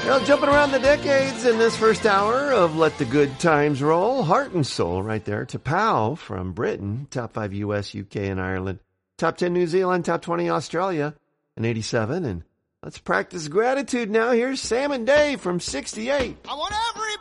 Well, jumping around the decades in this first hour of Let the Good Times Roll. Heart and Soul right there. T'Pau from Britain. Top 5 US, UK, and Ireland. Top 10 New Zealand. Top 20 Australia in 87. And let's practice gratitude now. Here's Sam and Dave from 68. I want everybody